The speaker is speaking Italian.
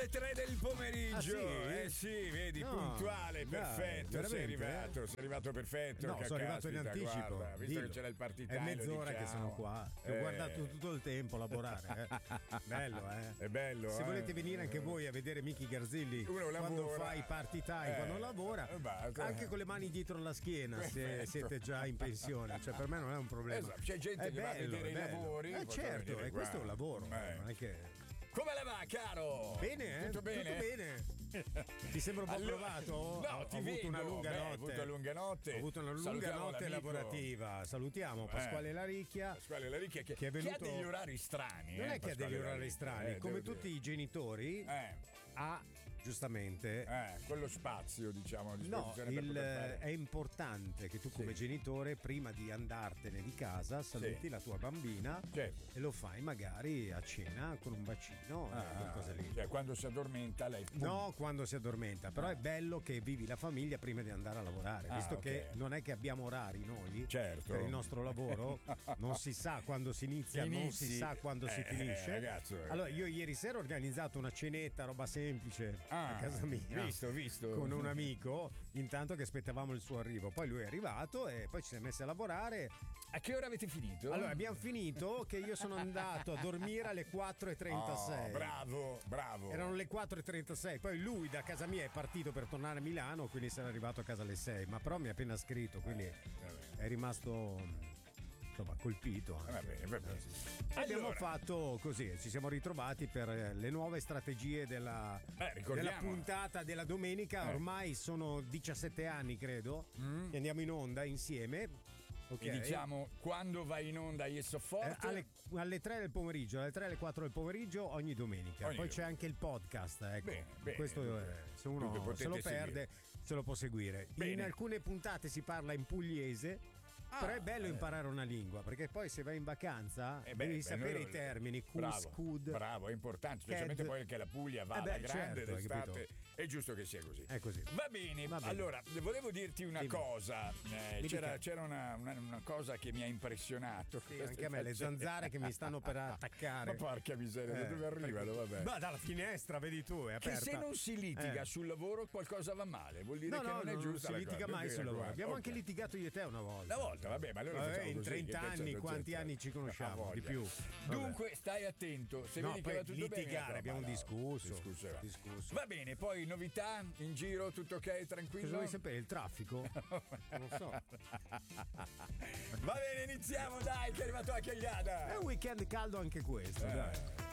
le 3 del pomeriggio. Ah, sì? Sì, vedi, No, puntuale, dai, perfetto. Sei veramente? arrivato perfetto. No, che sono arrivato in caspita, anticipo. Guarda, visto Dillo. che c'era il partita. È mezz'ora che sono qua. Ti ho guardato tutto il tempo lavorare. Bello, È bello. Se volete venire anche voi a vedere Miki Garzilli quando fa i party time, quando lavora, basta. anche con le mani dietro la schiena, se siete già in pensione. Cioè, per me non è un problema. Esatto, c'è gente che va a vedere i lavori. Certo, e questo è un lavoro. Non è che. Come le va, caro? Bene, Tutto bene? Tutto bene. Ti sembra un po' provato? No, ti vedo. Ho avuto una lunga notte. Ho avuto una lunga notte. Ho avuto una lunga Salutiamo notte l'amico. lavorativa. Salutiamo Pasquale Laricchia. Pasquale Laricchia che è venuto... ha degli orari strani. Non è che ha degli orari strani. Come tutti i genitori, ha giustamente quello spazio, diciamo. No, è importante che tu come genitore, prima di andartene di casa, saluti la tua bambina e lo fai magari a cena con un bacino, qualcosa lì. Cioè, quando si addormenta lei. No, quando si addormenta, però è bello che vivi la famiglia prima di andare a lavorare, visto che non è che abbiamo orari noi per il nostro lavoro, non si sa quando si inizia, non si sa quando si finisce. Ragazzo, allora io ieri sera ho organizzato una cenetta, roba semplice a casa mia, visto con un amico, intanto che aspettavamo il suo arrivo. Poi lui è arrivato e poi ci siamo messi a lavorare. A che ora avete finito? Allora abbiamo finito che io sono andato a dormire alle 4:36. Bravo. Erano le 4:36. Poi lui da casa mia è partito per tornare a Milano, quindi sarà arrivato a casa alle 6. Ma però mi ha appena scritto, quindi è rimasto insomma colpito. Va bene. Abbiamo fatto così, ci siamo ritrovati per le nuove strategie della puntata della domenica. Ormai sono 17 anni, credo, che andiamo in onda insieme. Okay. E diciamo quando vai in onda Yes So Forte? Alle 3 del pomeriggio, alle 3 alle 4 del pomeriggio ogni domenica. Poi c'è anche il podcast, ecco. Bene, questo se uno se lo perde se lo può seguire. In alcune puntate si parla in pugliese. Però è bello imparare una lingua, perché poi se vai in vacanza devi sapere i termini. Bravo, è importante, specialmente poi che la Puglia va alla grande d'estate. È giusto che sia così. È così. Va bene. Allora, volevo dirti una cosa. C'era una cosa che mi ha impressionato. Sì, anche a me, le zanzare che mi stanno per attaccare. Ma porca miseria, da dove arrivano? Vabbè. Ma dalla finestra, vedi tu, è aperta. Che se non si litiga sul lavoro qualcosa va male, vuol dire che non è giusto. Non si litiga mai sul lavoro. Abbiamo anche litigato io e te una volta. Vabbè, ma allora in 30 anni quanti anni ci conosciamo? Di più. Dunque stai attento, se vedi che va tutto litigare, abbiamo discusso. Va bene, poi novità in giro, tutto ok, tranquillo? Cosa vuoi sapere? Il traffico? Non so. Va bene, iniziamo, dai, che è arrivato anche Agliada. È un weekend caldo anche questo, dai.